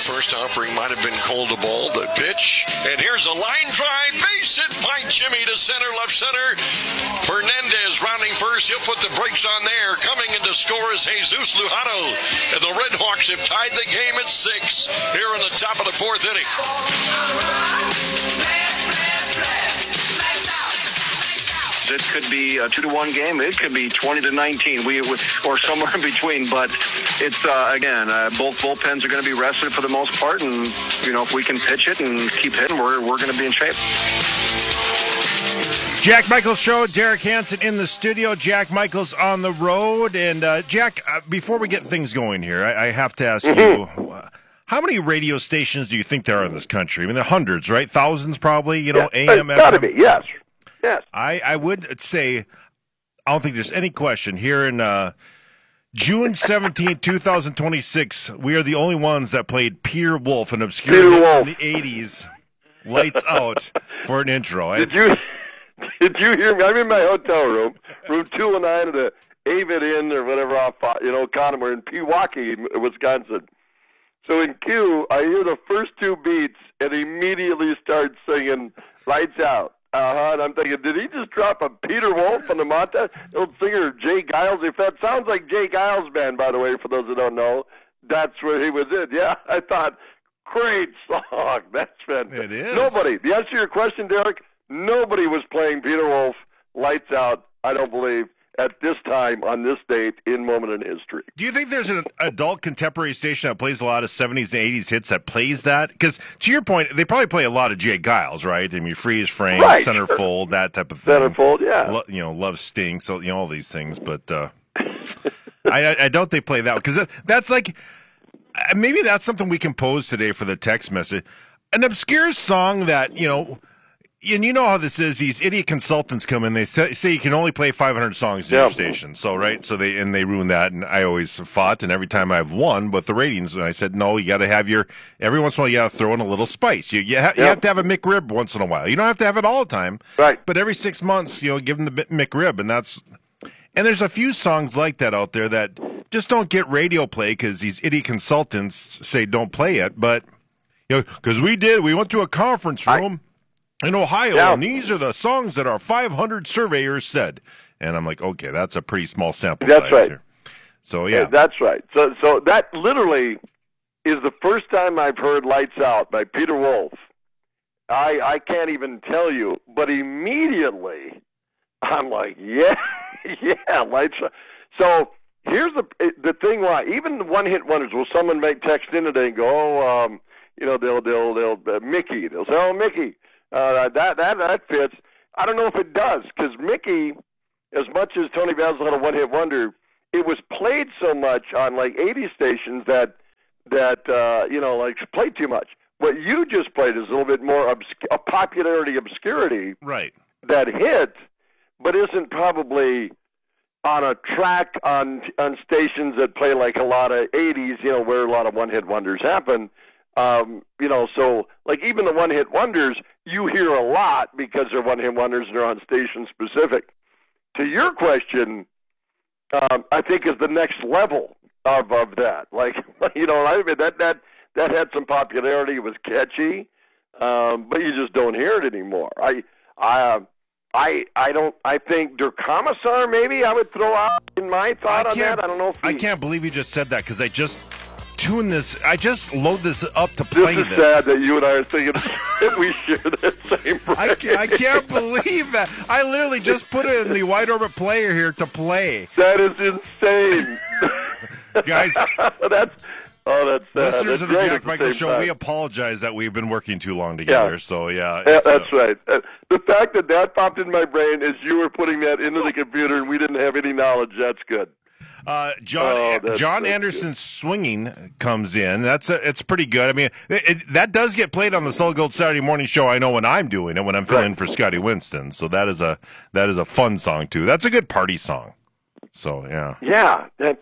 first offering might have been called a ball. The pitch, and here's a line drive, base hit by Jimmy to center, left center. Fernandez rounding first. He'll put the brakes on there. Coming in to score is Jesus Lujano, and the Red Hawks have tied the game at 6 here in the top of the 4th inning. It could be a 2-1 game. It could be 20-19. Or somewhere in between. But it's again, both bullpens are going to be rested for the most part, and if we can pitch it and keep hitting, we're going to be in shape. Jack Michaels Show, Derek Hansen in the studio, Jack Michaels on the road. And Jack, before we get things going here, I have to ask you, how many radio stations do you think there are in this country? I mean, there are hundreds, right? Thousands probably, AM, it's got to be, yes. Yes. I would say, I don't think there's any question, here in June 17, 2026, we are the only ones that played Peter Wolf, an obscure hit from the 80s, Lights Out, for an intro. Did you hear me? I'm in my hotel room 209 at the Avid Inn or whatever off, Connemore in Pewaukee, Wisconsin. So in Q, I hear the first 2 beats and immediately start singing Lights Out. And I'm thinking, did he just drop a Peter Wolf on the Monta? Old singer Jay Giles. If that sounds like Jay Giles' band, by the way, for those who don't know, that's where he was in. Yeah, I thought, great song. That's fantastic. It is. Nobody, the answer to your question, Derek, nobody was playing Peter Wolf, Lights Out, I don't believe, at this time on this date in Moment in History. Do you think there's an adult contemporary station that plays a lot of 70s and 80s hits that plays that? Because to your point, they probably play a lot of Jay Giles, right? I mean, Freeze Frame, right, Centerfold, that type of thing. Centerfold, yeah. Love Sting, so all these things. But I doubt they play that because that's like maybe that's something we can pose today for the text message. An obscure song that and you know how this is. These idiot consultants come in. They say you can only play 500 songs in your station. So they ruin that. And I always fought. And every time I've won with the ratings, and I said no. You got to have every once in a while. You got to throw in a little spice. You have to have a McRib once in a while. You don't have to have it all the time. Right. But every 6 months, give them the McRib, and there's a few songs like that out there that just don't get radio play because these idiot consultants say don't play it. But because we went to a conference room in Ohio, and these are the songs that our 500 surveyors said. And I'm like, okay, that's a pretty small sample size here. So, yeah. That's right. So that literally is the first time I've heard Lights Out by Peter Wolf. I can't even tell you, but immediately I'm like, yeah, Lights Out. So here's the thing why, even the one-hit wonders, will someone make text in today and go, they'll Mickey. They'll say, oh, Mickey. That fits. I don't know if it does, because Mickey, as much as Tony Basil's a one-hit wonder, it was played so much on like 80 stations that played too much. What you just played is a little bit more a popularity obscurity, right? That hit, but isn't probably on a track on stations that play like a lot of 80s, where a lot of one-hit wonders happen. So like even the one-hit wonders, you hear a lot because they're one-hit wonders and they're on station specific. To your question, I think is the next level of that. Like, that had some popularity. It was catchy, but you just don't hear it anymore. I think Der Kommissar maybe I would throw out in my thought on that. I don't know if I can't believe you just said that because I just load this up to play this. This is sad that you and I are thinking that we share that same brain. I can't believe that. I literally just put it in the wide orbit player here to play. That is insane. Guys. That's sad. Listeners of the Jack Michael Show, we apologize that we've been working too long together. So, that's right. The fact that popped in my brain as you were putting that into the computer and we didn't have any knowledge, that's good. John Anderson Swinging comes in. It's pretty good. I mean, that does get played on the Solid Gold Saturday Morning Show. I know when I'm doing it, when I'm filling in for Scotty Winston. So that is a fun song too. That's a good party song. So yeah. That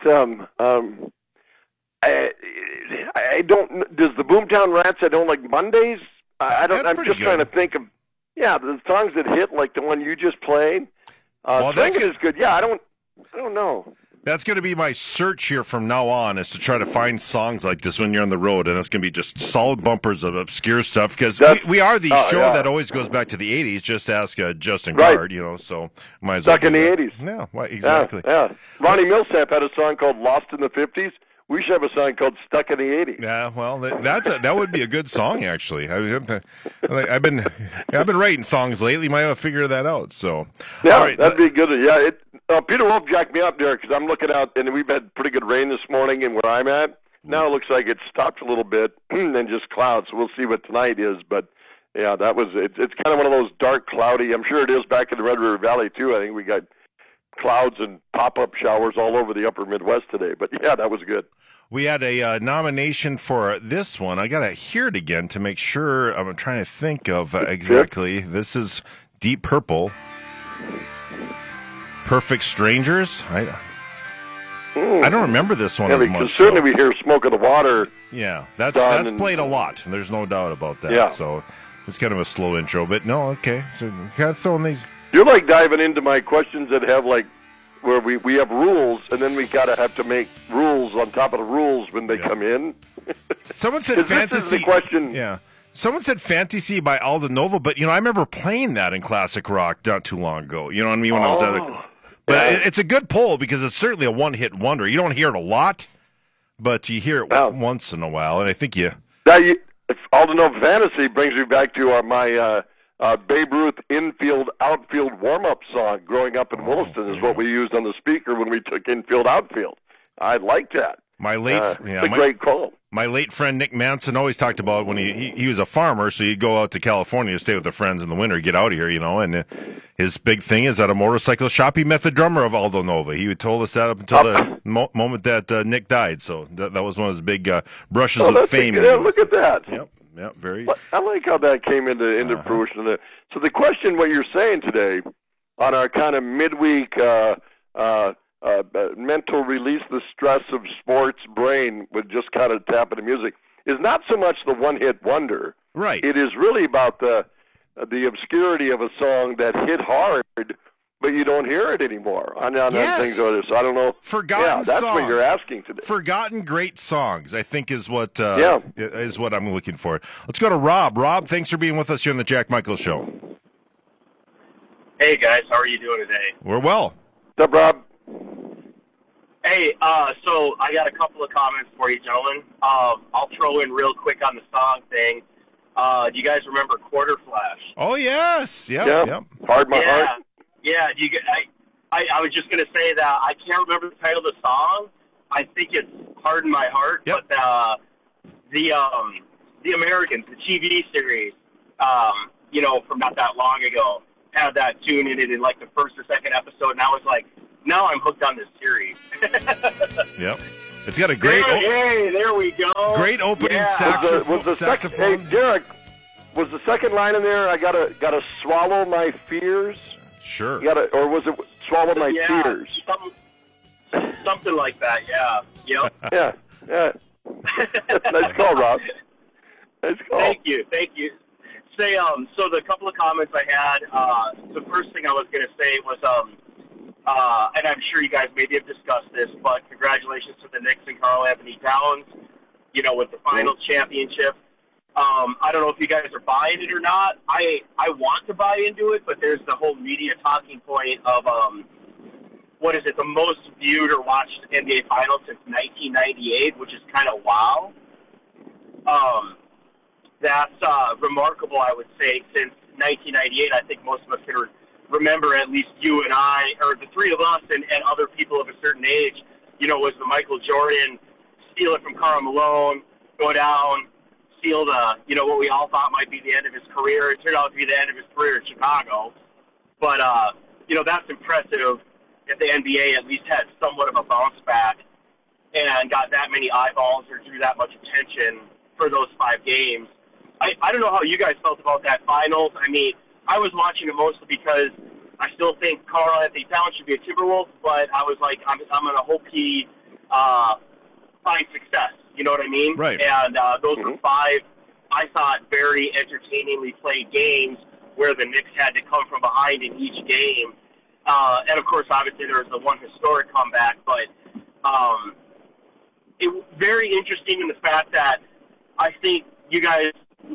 I don't. Does the Boomtown Rats? I don't like Mondays. I don't. I'm just trying to think of the songs that hit like the one you just played. Well, that's good. Yeah, I don't know. That's going to be my search here from now on, is to try to find songs like this when you're on the road, and it's going to be just solid bumpers of obscure stuff, because we are the show that always goes back to the 80s. Just ask Justin Guard, so might as well. Stuck in the 80s. Yeah, exactly. Yeah. Ronnie Millsap had a song called Lost in the 50s. We should have a song called Stuck in the 80s. Yeah, well, that would be a good song, actually. I've been writing songs lately. Might have to figure that out. So yeah, all right, that'd be good. Yeah, Peter Wolf jacked me up there because I'm looking out, and we've had pretty good rain this morning, and where I'm at now it looks like it's stopped a little bit, and just clouds. So we'll see what tonight is. But yeah, it's kind of one of those dark, cloudy. I'm sure it is back in the Red River Valley too. I think we got clouds and pop-up showers all over the upper Midwest today. But yeah, that was good. We had a nomination for this one. I got to hear it again to make sure. I'm trying to think of exactly. This is Deep Purple. Perfect Strangers. I don't remember this one as much. Certainly we hear Smoke of the Water. Yeah, that's played a lot. There's no doubt about that. Yeah. So it's kind of a slow intro, but no, okay. So kind of throwing these. You're like diving into my questions that have like where we have rules, and then we have to make rules on top of the rules when they come in. Someone said Fantasy. This is the question. Yeah. Someone said Fantasy by Aldo Nova, but I remember playing that in classic rock not too long ago. You know what I mean? When I was at But it's a good poll because it's certainly a one-hit wonder. You don't hear it a lot, but you hear it once in a while, and I think Aldo Nova Fantasy brings me back to my Babe Ruth outfield warm-up song growing up in Williston is what we used on the speaker when we took outfield. I liked that. It's a great call. My late friend Nick Manson always talked about when he was a farmer, so he'd go out to California to stay with the friends in the winter, get out of here, and his big thing is at a motorcycle shop. He met the drummer of Aldo Nova. He told us that up until the moment that Nick died. So that was one of his big brushes of fame. Yeah, look at that. Yep, very. I like how that came into fruition. So the question, what you're saying today, on our kind of midweek mental release the stress of sports brain with just kind of tapping the music, is not so much the one-hit wonder. Right. It is really about the obscurity of a song that hit hard, but you don't hear it anymore on things like this. I don't know. Forgotten songs. That's what you're asking today. Forgotten great songs, I think, is what is what I'm looking for. Let's go to Rob. Rob, thanks for being with us here on the Jack Michaels Show. Hey, guys. How are you doing today? We're well. What's up, Rob? Hey, so I got a couple of comments for you, gentlemen. I'll throw in real quick on the song thing. Do you guys remember Quarter Flash? Oh, yes. Yep. Hard My Heart. Yeah. I was just going to say that I can't remember the title of the song. I think it's Harden My Heart. Yep. But the Americans, the TV series, from not that long ago, had that tune in it in like the first or second episode, and I was like, now I'm hooked on this series. Yep. It's got a great... Hey, there we go. Great opening saxophone. Hey, Derek, was the second line in there, I gotta swallow my fears? Sure. Or was it swallow my tears? Something like that, yeah. Yep. Yeah. Nice call, Rob. Nice call. Thank you. Say, so the couple of comments I had, the first thing I was going to say was, and I'm sure you guys maybe have discussed this, but congratulations to the Knicks and Karl Anthony Towns, with the final championship. I don't know if you guys are buying it or not. I want to buy into it, but there's the whole media talking point of, the most viewed or watched NBA Finals since 1998, which is kind of wow. That's remarkable, I would say, since 1998. I think most of us can remember, at least you and I, or the three of us and other people of a certain age, was the Michael Jordan steal it from Karl Malone, go down, steal the, what we all thought might be the end of his career. It turned out to be the end of his career in Chicago. But, that's impressive that the NBA at least had somewhat of a bounce back and got that many eyeballs or drew that much attention for those 5 games. I don't know how you guys felt about that finals. I mean, I was watching it mostly because I still think Karl Anthony Towns should be a Timberwolf, but I was like, I'm going to hope he finds success. You know what I mean? Right. And those were 5, I thought, very entertainingly played games where the Knicks had to come from behind in each game. And, of course, obviously there was the one historic comeback. But it was very interesting in the fact that I think you guys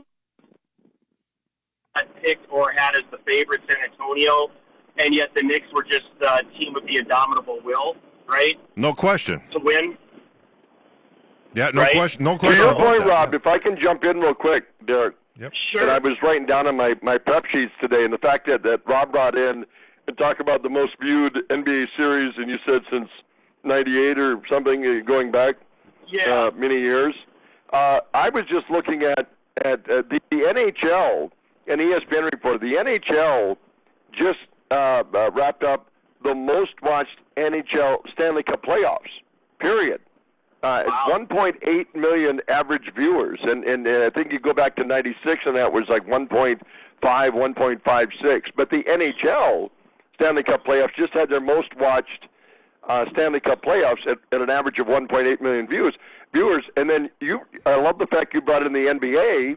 had picked or had as the favorite San Antonio, and yet the Knicks were just the team with the indomitable will, right? No question. To win. Yeah, no right? question. No To question. your about point, that, Rob, yeah. if I can jump in real quick, Derek. Yep. Sure. And I was writing down on my prep sheets today, and the fact that Rob brought in and talked about the most viewed NBA series, and you said since '98 or something, going back many years. I was just looking at the NHL and ESPN reported. The NHL just wrapped up the most watched NHL Stanley Cup playoffs, period. Wow. 1.8 million average viewers, and I think you go back to '96, and that was like 1.5, 1.56. But the NHL Stanley Cup playoffs just had their most watched Stanley Cup playoffs at an average of 1.8 million viewers. And then I love the fact you brought in the NBA,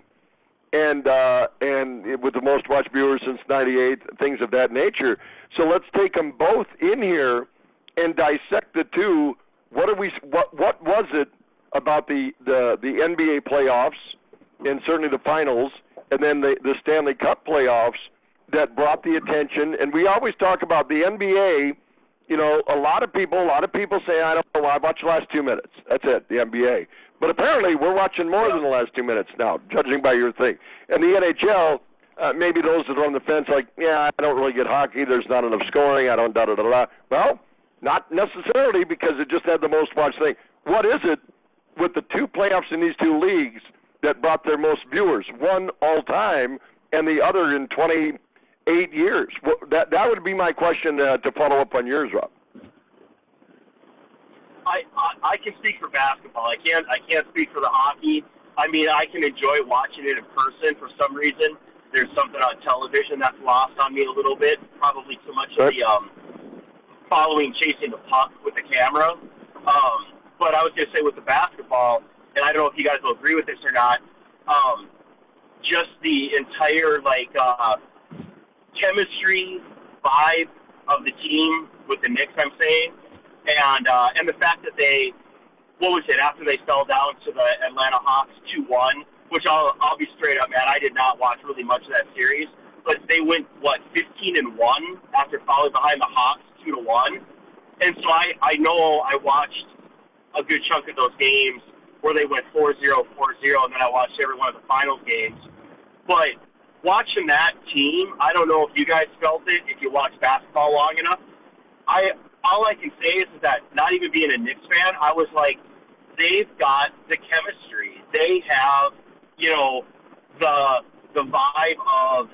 and with the most watched viewers since '98, things of that nature. So let's take them both in here and dissect the two. What was it about the NBA playoffs and certainly the finals, and then the Stanley Cup playoffs that brought the attention? And we always talk about the NBA. You know, a lot of people say, I don't know, I watched the last 2 minutes. That's it, the NBA. But apparently we're watching more than the last 2 minutes now, judging by your thing. And the NHL, maybe those that are on the fence, like, yeah, I don't really get hockey. There's not enough scoring. I don't da-da-da-da. Well, not necessarily, because it just had the most watched thing. What is it with the two playoffs in these two leagues that brought their most viewers? One all time and the other in 28 years. Well, that would be my question to follow up on yours, Rob. I can speak for basketball. I can't speak for the hockey. I mean, I can enjoy watching it in person for some reason. There's something on television that's lost on me a little bit. Probably too much of the following, chasing the puck with the camera. But I was going to say with the basketball, and I don't know if you guys will agree with this or not, just the entire, chemistry, vibe of the team with the Knicks, I'm saying, and the fact that they, what was it, after they fell down to the Atlanta Hawks 2-1, which I'll be straight up, man, I did not watch really much of that series, but they went, 15-1 after falling behind the Hawks 2-1. And so I know I watched a good chunk of those games where they went 4-0, 4-0, and then I watched every one of the finals games. But watching that team, I don't know if you guys felt it, if you watched basketball long enough. All I can say is that, not even being a Knicks fan, I was like, they've got the chemistry. They have, the vibe of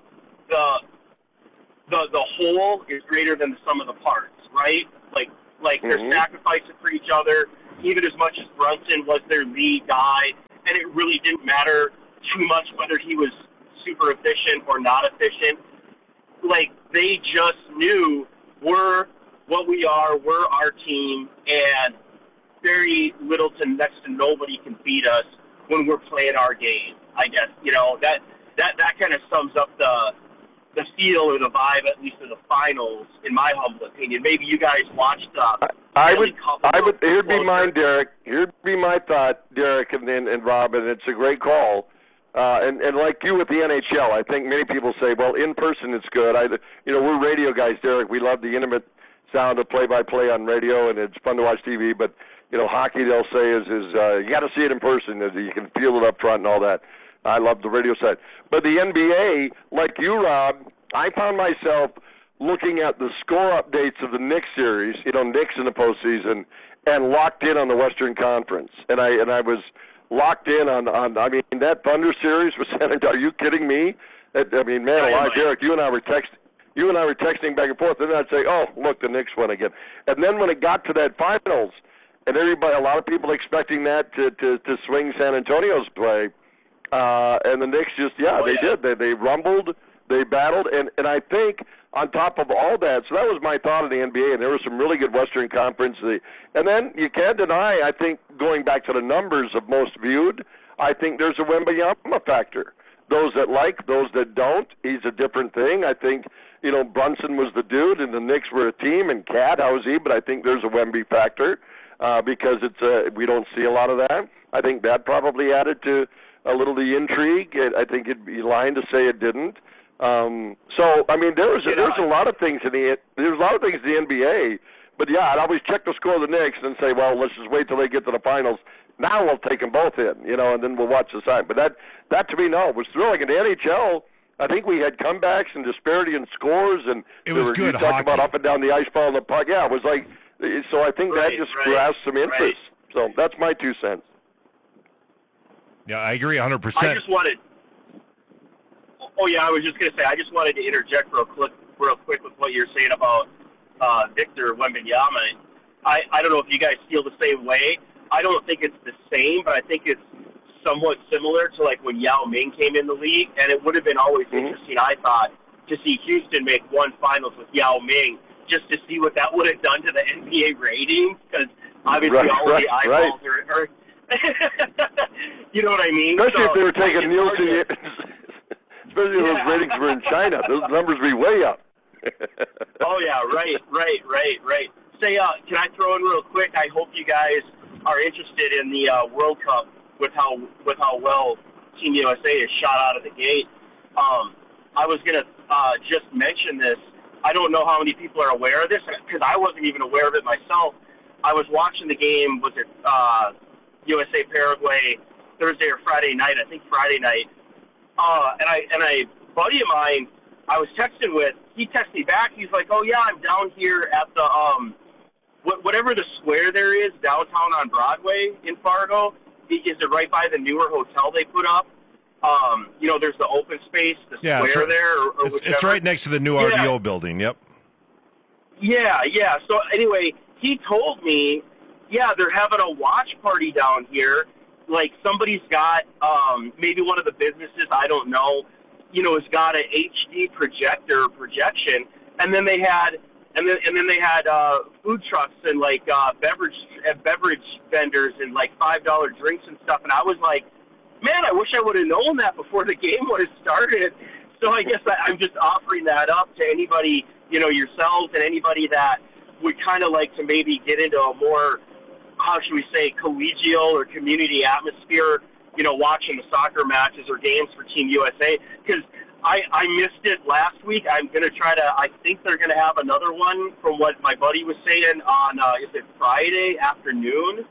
the whole is greater than the sum of the parts, right? Like they're sacrificing for each other, even as much as Brunson was their lead guy, and it really didn't matter too much whether he was super efficient or not efficient. Like, they just knew we're what we are, we're our team, and very little to next to nobody can beat us when we're playing our game. I guess, that kind of sums up the feel or the vibe, at least in the finals, in my humble opinion. Maybe you guys watched I would. Here'd be mine, Derek. Here'd be my thought, Derek, and Rob, and it's a great call. And like you with the NHL, I think many people say, well, in person it's good. We're radio guys, Derek. We love the intimate sound of play-by-play on radio, and it's fun to watch TV. But hockey, they'll say is you got to see it in person. You can feel it up front and all that. I love the radio side. But the NBA, like you, Rob, I found myself looking at the score updates of the Knicks series, Knicks in the postseason, and locked in on the Western Conference. And I was locked in on that Thunder series was San Antonio. Are you kidding me? Man, alive, Derek, you and I were texting back and forth, and then I'd say, oh, look, the Knicks won again. And then when it got to that finals, and a lot of people expecting that to swing San Antonio's way, and the Knicks just, they did. They rumbled, they battled, and I think on top of all that, so that was my thought of the NBA, and there was some really good Western Conference. And then you can't deny, I think, going back to the numbers of most viewed, I think there's a Wembanyama factor. Those that like, those that don't, he's a different thing. I think Brunson was the dude, and the Knicks were a team, and Cat, how is he? But I think there's a Wemby factor because we don't see a lot of that. I think that probably added to a little the intrigue. I think it'd be lying to say it didn't. So I mean, there's a lot of things in the NBA. But yeah, I'd always check the score of the Knicks and say, well, let's just wait till they get to the finals. Now we'll take them both in, and then we'll watch the sign. But that to me, no, was thrilling. In the NHL, I think we had comebacks and disparity in scores, and it was good. You talked about up and down the ice ball and the puck. Yeah, it was like so. I think that just grasped some interest. Right. So that's my 2 cents. Yeah, I agree 100%. I just wanted. Oh yeah, I was just gonna say I just wanted to interject real quick with what you're saying about Victor Wembanyama. I don't know if you guys feel the same way. I don't think it's the same, but I think it's somewhat similar to like when Yao Ming came in the league, and it would have been always interesting, I thought, to see Houston make one finals with Yao Ming, just to see what that would have done to the NBA ratings, because obviously all of the eyeballs are you know what I mean? Especially if they were taking Nielsen, especially if those ratings were in China, those numbers would be way up. Oh yeah, right. Say, can I throw in real quick? I hope you guys are interested in the World Cup with how well Team USA is shot out of the gate. I was gonna just mention this. I don't know how many people are aware of this because I wasn't even aware of it myself. I was watching the game. Was it USA Paraguay Thursday or Friday night? I think Friday night. And a buddy of mine I was texting with, he texted me back. He's like, "Oh yeah, I'm down here at the whatever the square there is downtown on Broadway in Fargo. Is it right by the newer hotel they put up? There's the open space, the square there, or it's right next to the new RDO building. Yep. Yeah. So anyway, he told me, they're having a watch party down here. Like somebody's got maybe one of the businesses, I don't know, has got an HD projection, and then they had food trucks and like beverage vendors and like $5 drinks and stuff. And I was like, man, I wish I would have known that before the game would have started. So I guess I'm just offering that up to anybody, yourselves and anybody that would kind of like to maybe get into a more, how should we say, collegial or community atmosphere, watching the soccer matches or games for Team USA. Because I missed it last week. I'm going to try to, I think they're going to have another one from what my buddy was saying on, is it Friday afternoon?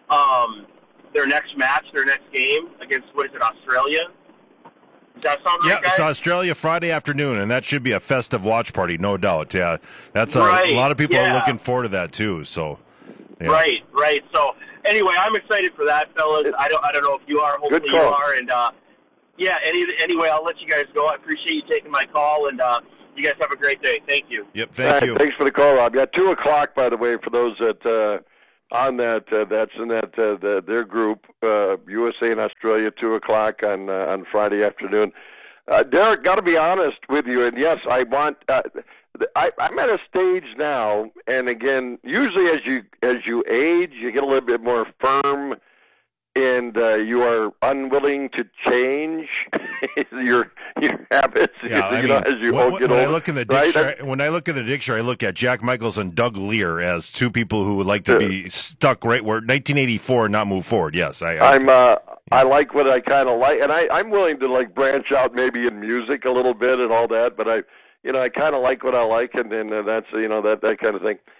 Their next game against, Australia? Does that sound right, guys? It's Australia Friday afternoon, and that should be a festive watch party, no doubt. Yeah, that's a lot of people are looking forward to that too. So, yeah. Right. So, anyway, I'm excited for that, fellas. I don't know if you are. Hopefully, you are. And anyway, I'll let you guys go. I appreciate you taking my call, and you guys have a great day. Thank you. Yep. Thank you. Thanks for the call, Rob. Yeah, 2:00, by the way, for those that on that. That's in that their group, USA and Australia, 2:00 on Friday afternoon. Derek, got to be honest with you, and yes, I want. I'm at a stage now, and again, usually as you age, you get a little bit more firm, and you are unwilling to change your habits. Yeah, as you get older. I look in the dictionary, when I look in the dictionary, I look at Jack Michaels and Doug Lear as two people who would like to be stuck right where 1984 and not move forward. Yes, I like what I kind of like, and I'm willing to like branch out maybe in music a little bit and all that, but I kind of like what I like, and then that's that kind of thing.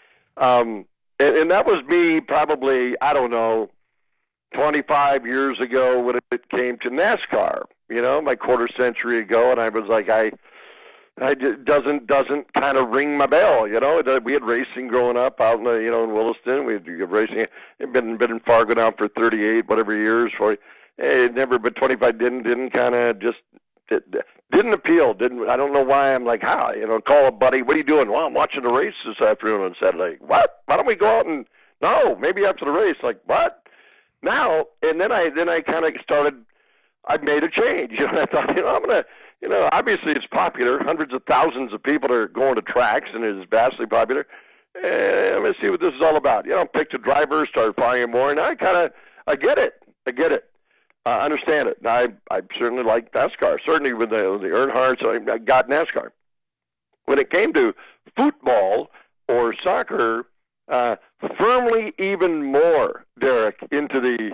And that was me probably, I don't know, 25 years ago when it came to NASCAR. My quarter century ago, and I was like, I doesn't kind of ring my bell. We had racing growing up out in in Williston. We had racing. I've been in Fargo now for 38 whatever years. It never, but 25 didn't kind of just. Didn't appeal. I don't know why. I'm like, how? Call a buddy. What are you doing? Well, I'm watching the race this afternoon on Saturday. What? Why don't we go out and? No, maybe after the race. Like what? Now and then I kind of started. I made a change. I thought, I'm gonna. Obviously it's popular. Hundreds of thousands of people are going to tracks, and it is vastly popular. I'm gonna see what this is all about. Picked a driver, started flying more, and I get it. I understand it. I certainly like NASCAR. Certainly with the Earnhardts, I got NASCAR. when it came to football or soccer, firmly even more, Derek, into the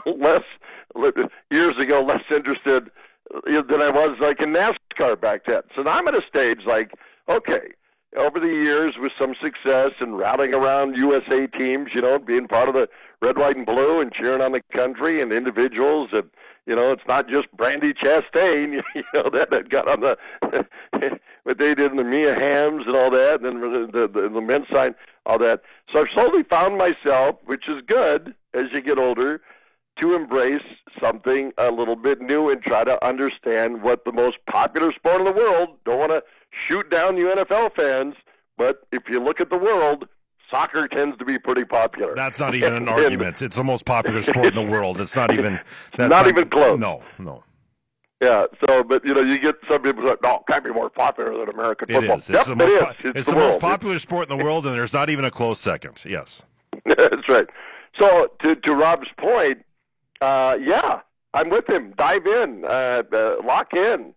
years ago, less interested than I was like in NASCAR back then. So now I'm at a stage like, okay, over the years with some success and rallying around USA teams, being part of the red, white, and blue and cheering on the country and individuals and, it's not just Brandy Chastain, that got on the, what they did in the Mia Hamm's and all that, and then the men's side, all that. So I've slowly found myself, which is good as you get older, to embrace something a little bit new and try to understand what the most popular sport in the world, don't want to shoot down you NFL fans, but if you look at the world, soccer tends to be pretty popular. That's not even an argument. It's the most popular sport in the world. It's not even... Not even close. No. Yeah, so, but, you get some people that, no, it can't be more popular than American football. It is. It's the most popular sport in the world, and there's not even a close second. Yes. That's right. So, to Rob's point, yeah, I'm with him. Dive in. Lock in.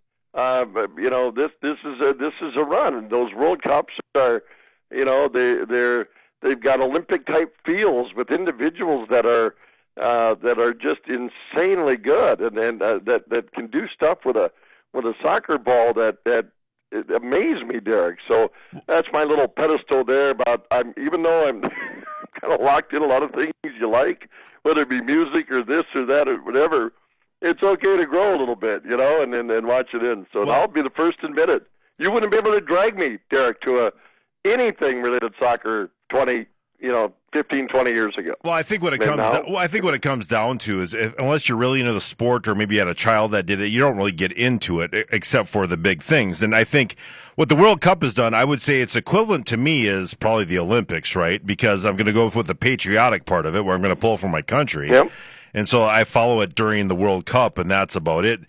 This is a run. And those World Cups are, they've got Olympic type feels with individuals that are just insanely good and that can do stuff with a soccer ball that it amazed me, Derek. So that's my little pedestal there. About even though I'm kind of locked in a lot of things you like, whether it be music or this or that or whatever. It's okay to grow a little bit, and watch it in. So I'll be the first to admit it. You wouldn't be able to drag me, Derek, to anything related to soccer 15, 20 years ago. Well, I think what it comes down to is unless you're really into the sport or maybe you had a child that did it, you don't really get into it except for the big things. And I think what the World Cup has done, I would say it's equivalent to me is probably the Olympics, right? Because I'm going to go with the patriotic part of it where I'm going to pull for my country. Yep. And so I follow it during the World Cup, and that's about it.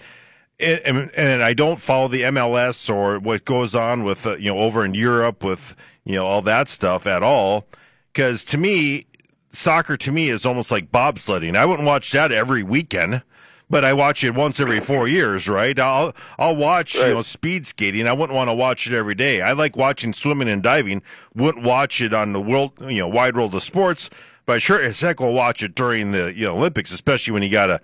And I don't follow the MLS or what goes on with over in Europe with all that stuff at all, because to me, soccer to me is almost like bobsledding. I wouldn't watch that every weekend, but I watch it once every 4 years, right? I'll watch speed skating. I wouldn't want to watch it every day. I like watching swimming and diving. Wouldn't watch it on the world wide world of sports. But sure as heck will watch it during the Olympics, especially when you got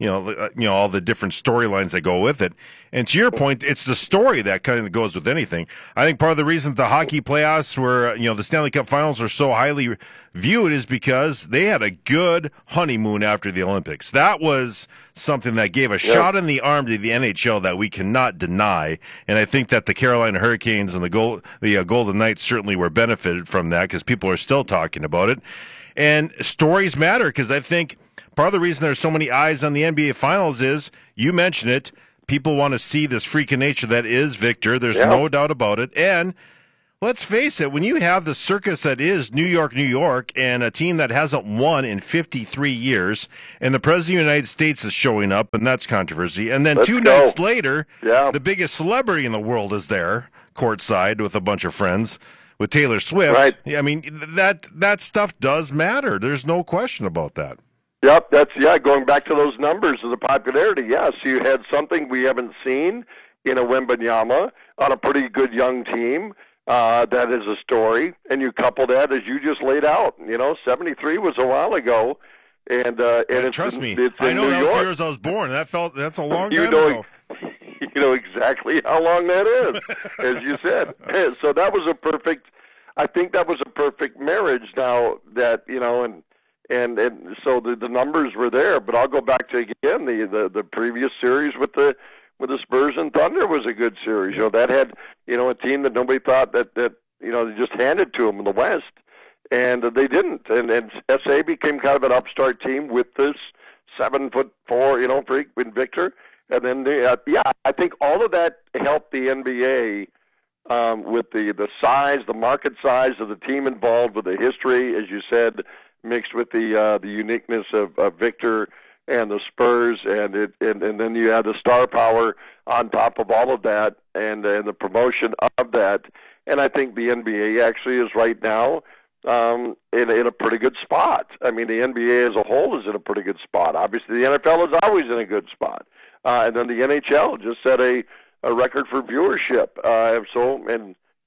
all the different storylines that go with it. And to your point, it's the story that kind of goes with anything. I think part of the reason the hockey playoffs were, the Stanley Cup Finals are so highly viewed is because they had a good honeymoon after the Olympics. That was something that gave a shot in the arm to the NHL that we cannot deny. And I think that the Carolina Hurricanes and the Golden Knights certainly were benefited from that because people are still talking about it. And stories matter because I think part of the reason there's so many eyes on the NBA Finals is, you mentioned it, people want to see this freak of nature that is Victor. There's no doubt about it. And let's face it, when you have the circus that is New York, and a team that hasn't won in 53 years, and the President of the United States is showing up, and that's controversy. And then two nights later, the biggest celebrity in the world is there, courtside with a bunch of friends. With Taylor Swift, right. I mean, that stuff does matter. There's no question about that. Yep, going back to those numbers of the popularity, so you had something we haven't seen in a Wembanyama on a pretty good young team. That is a story. And you couple that, as you just laid out, 73 was a while ago. And trust me, it's I know in New that York. was the years I was born. That's a long time ago. You know exactly how long that is, as you said. So that was I think that was a perfect marriage now that, and so the numbers were there. But I'll go back to, again, the previous series with the Spurs and Thunder was a good series. That had, a team that nobody thought that they just handed to them in the West. And they didn't. And SA became kind of an upstart team with this 7'4", freak with Victor. And then, I think all of that helped the NBA with the size, the market size of the team involved, with the history, as you said, mixed with the uniqueness of Victor and the Spurs, and then you had the star power on top of all of that, and the promotion of that. And I think the NBA actually is right now in a pretty good spot. I mean, the NBA as a whole is in a pretty good spot. Obviously, the NFL is always in a good spot. And then the NHL just set a record for viewership.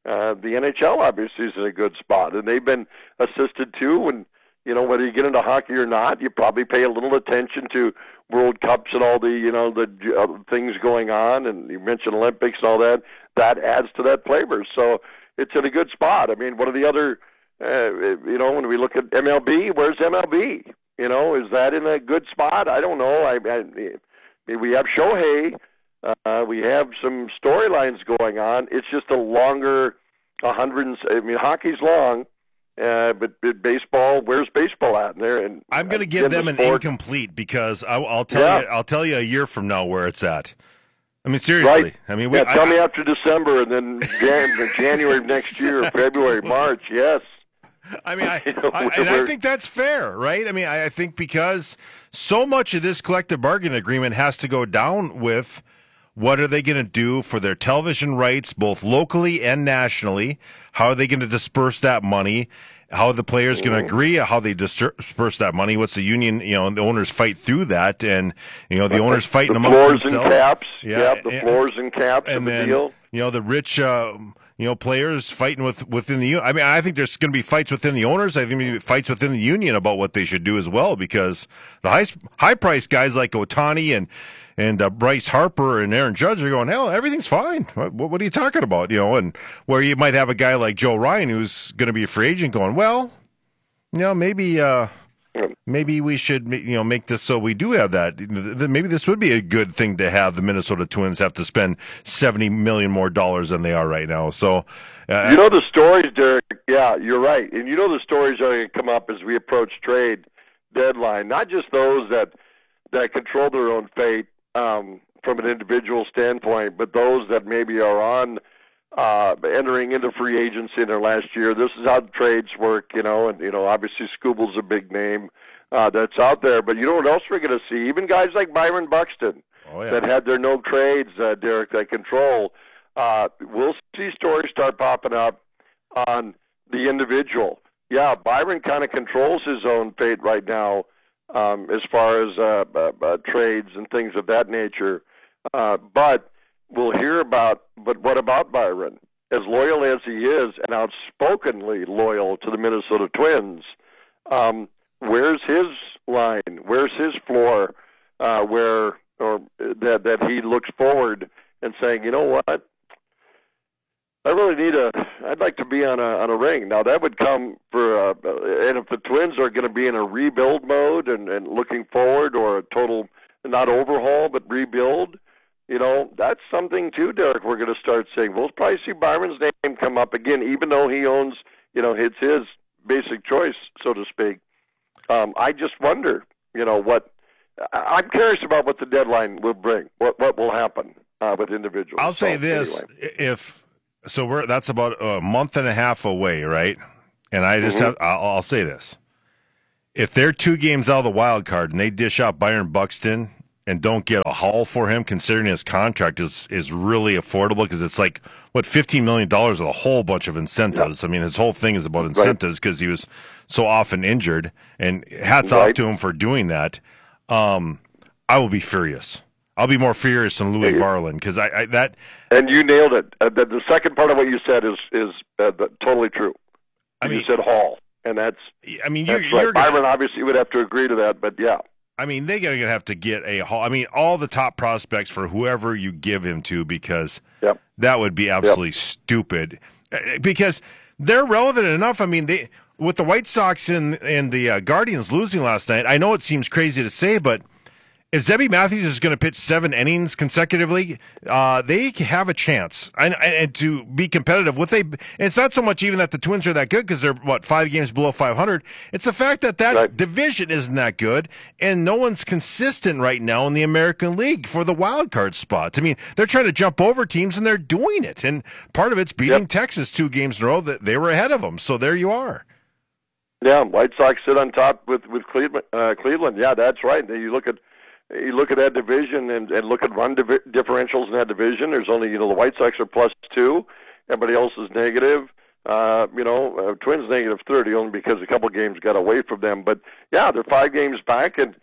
the NHL obviously is in a good spot, and they've been assisted too. And whether you get into hockey or not, you probably pay a little attention to World Cups and all the the things going on. And you mentioned Olympics and all that. That adds to that flavor. So it's in a good spot. I mean, what are the other? When we look at MLB, where's MLB? Is that in a good spot? I don't know. I we have Shohei. We have some storylines going on. It's just a longer 100. I mean, hockey's long, but baseball. Where's baseball at in there? And I'm going to give them an incomplete because I'll tell you a year from now where it's at. I mean, seriously. Right. I mean, tell me after December, and then January of next year, February, March. Yes. I mean, I think that's fair, right? I mean, I think because so much of this collective bargaining agreement has to go down with what are they going to do for their television rights, both locally and nationally? How are they going to disperse that money? How are the players going to agree? How they disperse that money? What's the union? The owners fight through that, and the owners fighting amongst themselves. The floors and caps. Yeah, the floors and caps and of then, the deal. The rich. Players fighting within the union. I mean, I think there's going to be fights within the owners. I think there'll be fights within the union about what they should do as well, because the high price guys like Ohtani and Bryce Harper and Aaron Judge are going, hell, everything's fine. What are you talking about? And where you might have a guy like Joe Ryan who's going to be a free agent going, well, maybe we should, make this so we do have that. Maybe this would be a good thing to have the Minnesota Twins have to spend $70 million more than they are right now. So, the stories, Derek. Yeah, you're right, and the stories are going to come up as we approach trade deadline. Not just those that control their own fate from an individual standpoint, but those that maybe are on entering into free agency in their last year. This is how the trades work, and obviously Scooble's a big name that's out there. But what else we're going to see? Even guys like Byron Buxton that had their no trades, Derek, that control. We'll see stories start popping up on the individual. Yeah, Byron kind of controls his own fate right now as far as trades and things of that nature. But we'll hear about, but what about Byron? As loyal as he is, and outspokenly loyal to the Minnesota Twins, where's his line? Where's his floor? That he looks forward and saying, you know what? I'd like to be on a ring. Now that would come for, and if the Twins are going to be in a rebuild mode and looking forward, or a total, not overhaul, but rebuild, that's something too, Derek, we're going to start saying. We'll probably see Byron's name come up again, even though he owns, it's his basic choice, so to speak. I just wonder, what, I'm curious about what the deadline will bring, what will happen with individuals. I'll say this, anyway. That's about a month and a half away, right? And I just I'll say this. If they're 2 games out of the wild card and they dish out Byron Buxton and don't get a haul for him, considering his contract is really affordable, because it's like, $15 million with a whole bunch of incentives. Yeah. I mean, his whole thing is about incentives because he was so often injured, and hats off to him for doing that. I will be furious. I'll be more furious than Louis Varland, because that. And you nailed it. The second part of what you said is totally true. You said haul, and that's. I mean, that's right. Byron obviously would have to agree to that, but yeah. I mean, they're going to have to get a haul. I mean, all the top prospects for whoever you give him to, because that would be absolutely stupid. Because they're relevant enough. I mean, with the White Sox and the Guardians losing last night, I know it seems crazy to say, but if Zebby Matthews is going to pitch 7 innings consecutively, they have a chance and to be competitive. It's not so much even that the Twins are that good, because they're 5 games below 500. It's the fact that division isn't that good, and no one's consistent right now in the American League for the wild card spots. I mean, they're trying to jump over teams, and they're doing it. And part of it's beating Texas 2 games in a row that they were ahead of them. So there you are. Yeah, White Sox sit on top with Cleveland. Yeah, that's right. You look at that division and look at run differentials in that division. There's only, the White Sox are +2. Everybody else is negative. Twins -30 only because a couple games got away from them. But, yeah, they're 5 games back, and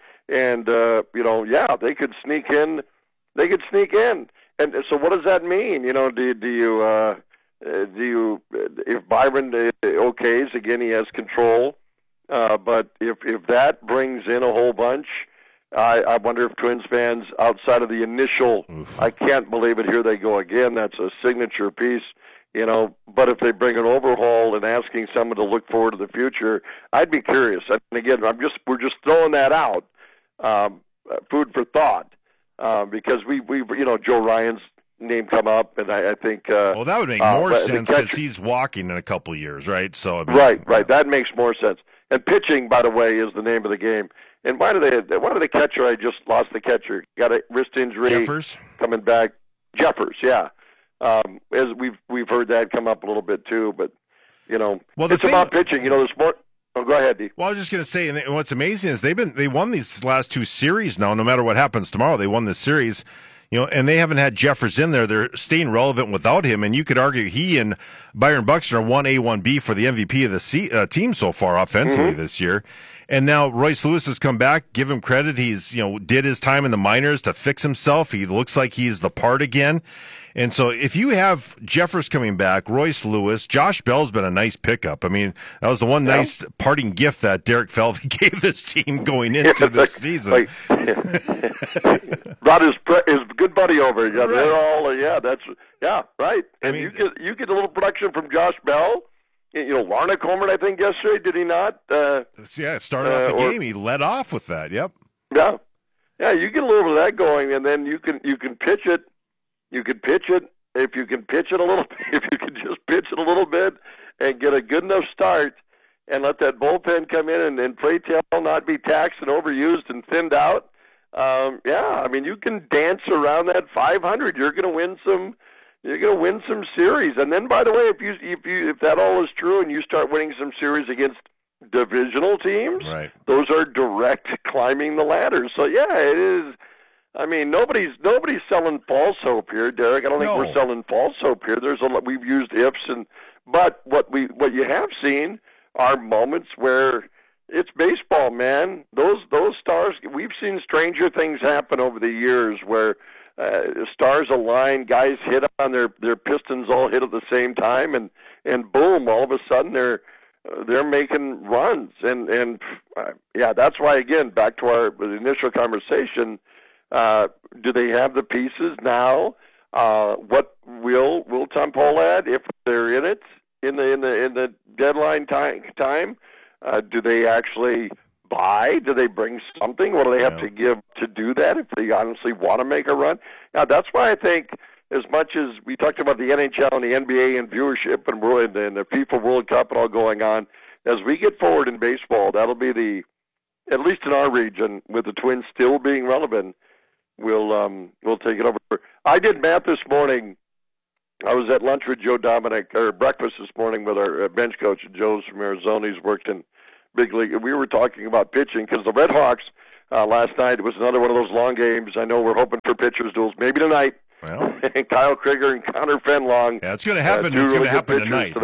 they could sneak in. And so what does that mean? Do if Byron okays, again, he has control. But if that brings in a whole bunch, I wonder if Twins fans, outside of the initial, I can't believe it, here they go again, that's a signature piece, but if they bring an overhaul and asking someone to look forward to the future, I'd be curious. And again, we're just throwing that out, food for thought, because we Joe Ryan's name come up, and I think well, that would make more sense because he's walking in a couple of years, right? So right, that makes more sense. And pitching, by the way, is the name of the game. And why do the catcher? I just lost the catcher. Got a wrist injury. Jeffers coming back. Jeffers, yeah. As we've heard that come up a little bit too, but it's about pitching. There's more. Oh, go ahead, Dee. Well, I was just going to say, and what's amazing is they won these last two series now. No matter what happens tomorrow, they won this series. And they haven't had Jeffers in there. They're staying relevant without him. And you could argue he and Byron Buxton are 1A, 1B for the MVP of the team so far offensively this year. And now Royce Lewis has come back. Give him credit. He's, did his time in the minors to fix himself. He looks like he's the part again. And so if you have Jeffers coming back, Royce Lewis, Josh Bell's been a nice pickup. I mean, that was the one nice parting gift that Derek Falvey gave this team going into this season. Brought his good buddy over. Yeah, right. They're all right. And you get a little production from Josh Bell. Larnach homered, I think, yesterday. Did he not? It started off the game. He led off with that. Yep. Yeah. You get a little bit of that going, and then you can pitch it. You can pitch it if you can pitch it a little. If you can just pitch it a little bit and get a good enough start, and let that bullpen come in and play tail not be taxed and overused and thinned out. You can dance around that 500. You're going to win some. You're going to win some series. And then, by the way, if that all is true, and you start winning some series against divisional teams, right, those are direct climbing the ladder. So it is. I mean, nobody's selling false hope here, Derek. I don't think we're selling false hope here. We've used ifs, but what you have seen are moments where it's baseball, man. Those stars. We've seen stranger things happen over the years where stars align, guys hit on their pistons all hit at the same time, and boom, all of a sudden they're making runs, and that's why, again, back to our initial conversation. Do they have the pieces now? What will Tom Pohlad, if they're in it in the deadline time? Do they actually buy? Do they bring something? What do they have to give to do that if they honestly want to make a run? Now, that's why I think, as much as we talked about the NHL and the NBA and viewership and the FIFA World Cup and all going on, as we get forward in baseball, that'll be at least in our region, with the Twins still being relevant, we'll take it over. I did math this morning. I was at lunch with Joe Dominic, or breakfast this morning with our bench coach, Joe's from Arizona. He's worked in big league. And we were talking about pitching because the Red Hawks last night was another one of those long games. I know we're hoping for pitchers duels maybe tonight. Well, and Kyle Krieger and Connor Fenlong. Yeah, it's going to happen. It's going to happen tonight.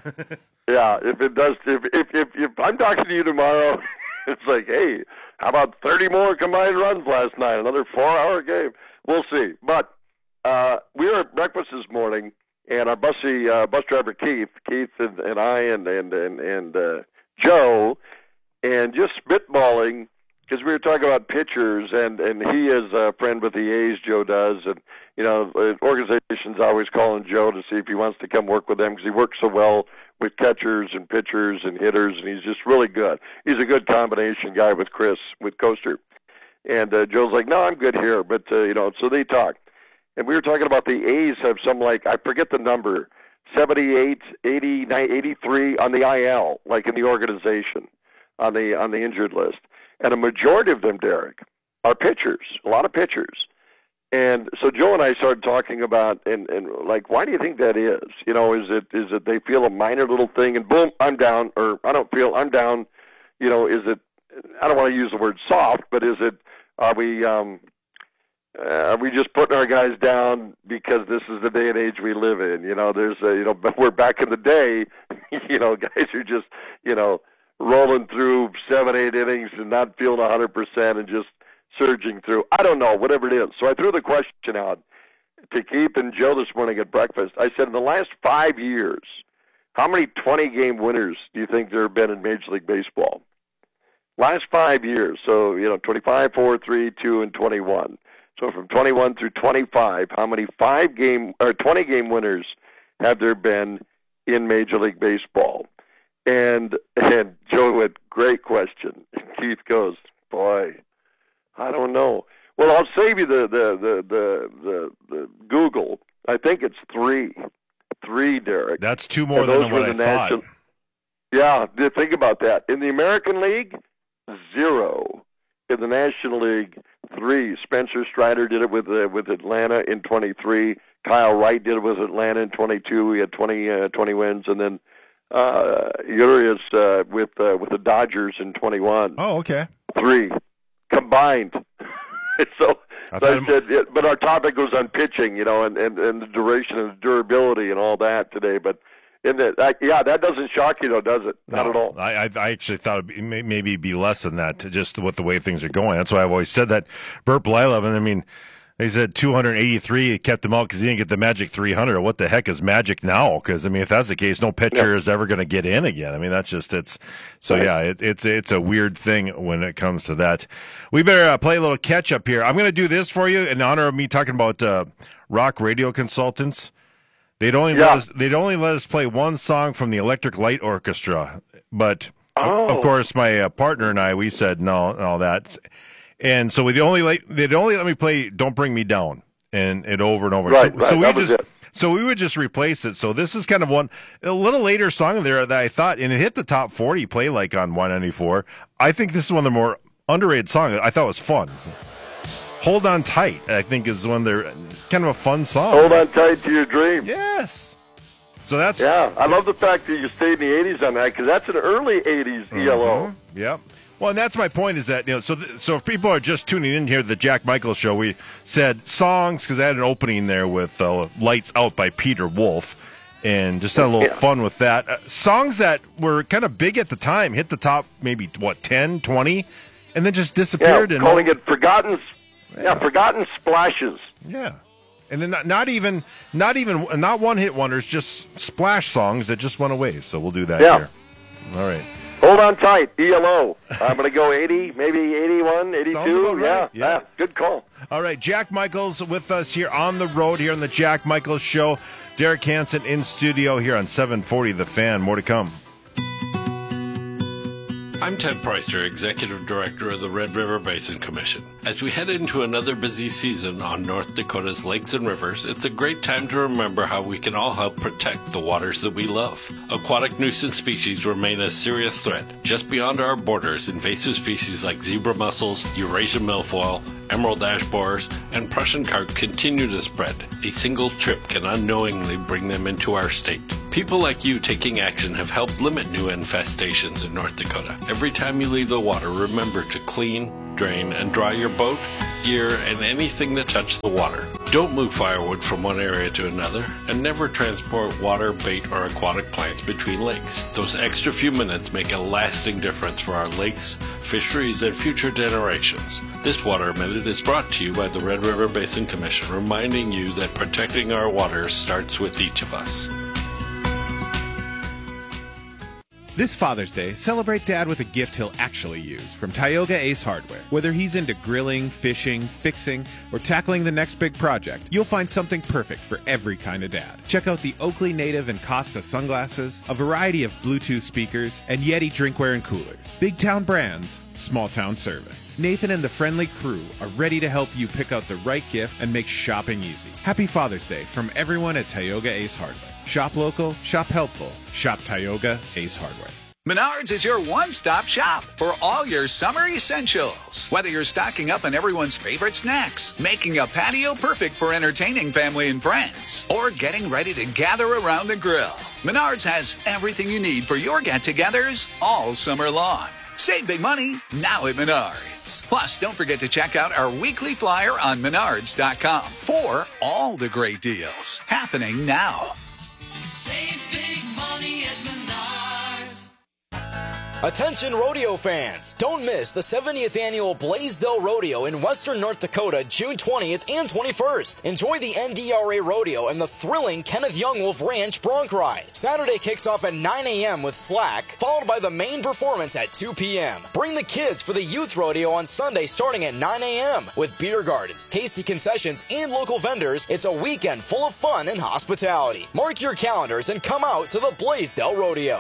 Yeah, if it does, if I'm talking to you tomorrow, it's like, hey, how about 30 more combined runs last night? Another 4-hour game. We'll see. But we were at breakfast this morning, and our bus driver Keith and I and Joe, and just spitballing, because we were talking about pitchers, and he is a friend with the A's, Joe does, and organizations always calling Joe to see if he wants to come work with them because he works so well with catchers and pitchers and hitters, and he's just really good. He's a good combination guy with Chris, with Coaster. And Joe's like, no, I'm good here. But, so they talk. And we were talking about the A's have some, I forget the number, 78, 80, 83 on the IL, like in the organization, on the injured list. And a majority of them, Derek, are pitchers, a lot of pitchers. And so Joe and I started talking about, and why do you think that is? Is it they feel a minor little thing and boom, I'm down, or I don't feel I'm down? Is it, I don't want to use the word soft, but is it, are we just putting our guys down because this is the day and age we live in? There's but we're back in the day, guys are just, rolling through 7-8 innings and not feeling 100% and just surging through. I don't know, whatever it is. So I threw the question out. to Keith and Joe this morning at breakfast. I said, in the last 5 years, how many 20-game winners do you think there have been in Major League Baseball? Last 5 years. So, 25, 4, 3, 2, and 21. So from 21 through 25, how many 20-game winners have there been in Major League Baseball? And Joe went, great question. And Keith goes, boy, I don't know. Well, I'll save you the Google. I think it's 3. 3, Derek. That's 2 more than what I thought. Yeah, think about that. In the American League, 0. In the National League, 3. Spencer Strider did it with Atlanta in 23. Kyle Wright did it with Atlanta in 22. He had 20 wins, and then Urias with the Dodgers in 21. Oh, okay. 3 combined. So I said, but our topic was on pitching, and the duration and the durability and all that today. But that doesn't shock you, though, does it? Not at all. I actually thought it'd maybe be less than that, just with the way things are going. That's why I've always said that. Bert Blyleven, I mean, they said 283. He kept him out because he didn't get the magic 300. What the heck is magic now? Because, I mean, if that's the case, no pitcher is ever going to get in again. I mean, that's just it's a weird thing when it comes to that. We better play a little catch up here. I'm going to do this for you in honor of me talking about rock radio consultants. They'd only let us play one song from the Electric Light Orchestra, but of course my partner and we said no, that's. And so they'd only let me play "Don't Bring Me Down" and over and over. So we would just replace it. So this is kind of a little later song there that I thought, and it hit the top 40 play like on 194. I think this is one of the more underrated songs. I thought was fun. "Hold On Tight," I think, is one of their kind of a fun song. Hold on tight to your dream. Yes. So that's I love the fact that you stayed in the 80s on that, because that's an early 80s ELO. Yep. Well, and that's my point, is that, so if people are just tuning in here to the Jack Michaels Show, we said songs, because I had an opening there with Lights Out by Peter Wolf, and just had a little fun with that. Songs that were kind of big at the time, hit the top maybe, 10, 20, and then just disappeared. Yeah, calling it forgotten splashes. Yeah. And then not one-hit wonders, just splash songs that just went away. So we'll do that here. All right. Hold on tight, ELO. I'm going to go 80, maybe 81, 82. Sounds about right. Yeah, good call. All right, Jack Michaels with us here on the road here on the Jack Michaels Show. Derek Hansen in studio here on 740 The Fan. More to come. I'm Ted Preister, Executive Director of the Red River Basin Commission. As we head into another busy season on North Dakota's lakes and rivers, it's a great time to remember how we can all help protect the waters that we love. Aquatic nuisance species remain a serious threat. Just beyond our borders, invasive species like zebra mussels, Eurasian milfoil, emerald ash borers, and Prussian carp continue to spread. A single trip can unknowingly bring them into our state. People like you taking action have helped limit new infestations in North Dakota. Every time you leave the water, remember to clean, drain, and dry your boat, gear, and anything that touches the water. Don't move firewood from one area to another, and never transport water, bait, or aquatic plants between lakes. Those extra few minutes make a lasting difference for our lakes, fisheries, and future generations. This Water Minute is brought to you by the Red River Basin Commission, reminding you that protecting our waters starts with each of us. This Father's Day, celebrate Dad with a gift he'll actually use from Tioga Ace Hardware. Whether he's into grilling, fishing, fixing, or tackling the next big project, you'll find something perfect for every kind of dad. Check out the Oakley Native and Costa sunglasses, a variety of Bluetooth speakers, and Yeti drinkware and coolers. Big town brands, small town service. Nathan and the friendly crew are ready to help you pick out the right gift and make shopping easy. Happy Father's Day from everyone at Tioga Ace Hardware. Shop local, shop helpful, shop Tioga Ace Hardware. Menards is your one-stop shop for all your summer essentials. Whether you're stocking up on everyone's favorite snacks, making a patio perfect for entertaining family and friends, or getting ready to gather around the grill, Menards has everything you need for your get-togethers all summer long. Save big money now at Menards. Plus, don't forget to check out our weekly flyer on Menards.com for all the great deals happening now. Save big money at Menards. Attention rodeo fans! Don't miss the 70th annual Blaisdell Rodeo in western North Dakota, June 20th and 21st. Enjoy the NDRA Rodeo and the thrilling Kenneth Young Wolf Ranch Bronc Ride. Saturday kicks off at 9 a.m. with Slack, followed by the main performance at 2 p.m. Bring the kids for the Youth Rodeo on Sunday starting at 9 a.m. With beer gardens, tasty concessions, and local vendors, it's a weekend full of fun and hospitality. Mark your calendars and come out to the Blaisdell Rodeo.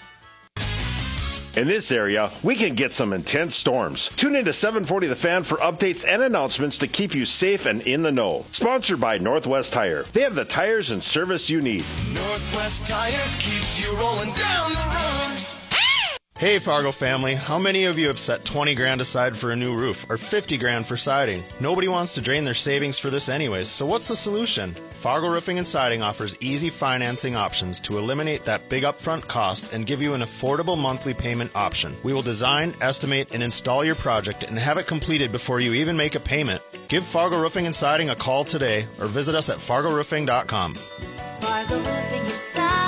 In this area, we can get some intense storms. Tune in to 740 The Fan for updates and announcements to keep you safe and in the know. Sponsored by Northwest Tire. They have the tires and service you need. Northwest Tire keeps you rolling down the road. Hey Fargo family, how many of you have set 20 grand aside for a new roof or 50 grand for siding? Nobody wants to drain their savings for this anyways, so what's the solution? Fargo Roofing and Siding offers easy financing options to eliminate that big upfront cost and give you an affordable monthly payment option. We will design, estimate, and install your project and have it completed before you even make a payment. Give Fargo Roofing and Siding a call today or visit us at fargoroofing.com. Fargo Roofing and Siding.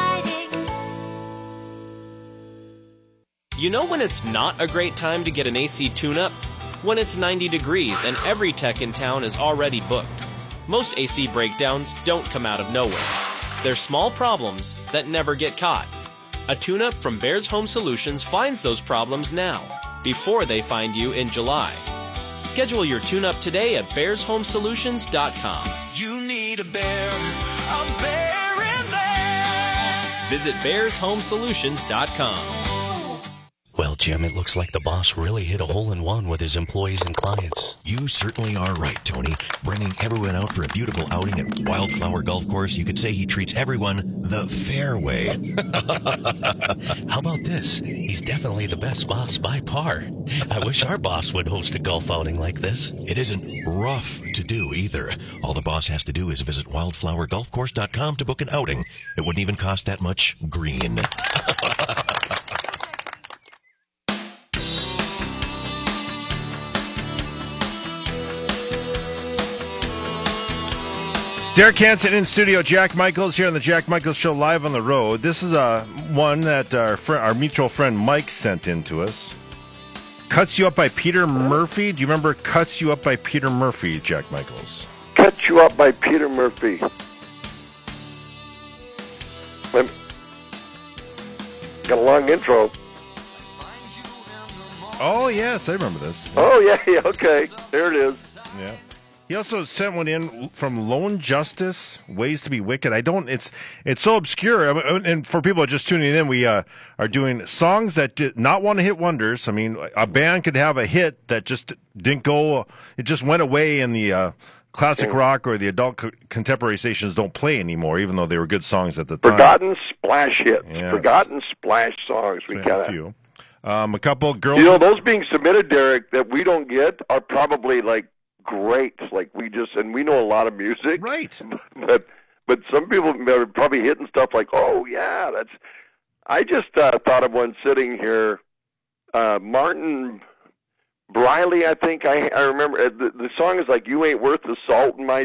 You know when it's not a great time to get an AC tune-up? When it's 90 degrees and every tech in town is already booked. Most AC breakdowns don't come out of nowhere. They're small problems that never get caught. A tune-up from Bears Home Solutions finds those problems now, before they find you in July. Schedule your tune-up today at bearshomesolutions.com. You need a bear in there. Visit bearshomesolutions.com. Well, Jim, it looks like the boss really hit a hole-in-one with his employees and clients. You certainly are right, Tony. Bringing everyone out for a beautiful outing at Wildflower Golf Course, you could say he treats everyone the fair way. How about this? He's definitely the best boss by far. I wish our boss would host a golf outing like this. It isn't rough to do either. All the boss has to do is visit wildflowergolfcourse.com to book an outing. It wouldn't even cost that much green. Derek Hansen in studio. Jack Michaels here on the Jack Michaels Show live on the road. This is one that our mutual friend Mike sent in to us. Cuts You Up by Peter Murphy. Do you remember Cuts You Up by Peter Murphy, Jack Michaels? Cut You Up by Peter Murphy. Got a long intro. Oh, yes, I remember this. Oh, yeah, okay. There it is. Yeah. He also sent one in from Lone Justice, Ways to be Wicked. It's so obscure. I mean, and for people just tuning in, we are doing songs that did not want to hit wonders. I mean, a band could have a hit that just didn't go, it just went away in the classic rock or the adult contemporary stations don't play anymore, even though they were good songs at the time. Forgotten splash hits. Yes. Forgotten splash songs. We got a few. A couple girls. You know, those being submitted, Derek, that we don't get are probably like great. Like we know a lot of music. Right. But some people are probably hitting stuff like, oh, yeah, that's. I just thought of one sitting here. Martin Briley, I think. I remember. The song is like, You Ain't Worth the Salt in My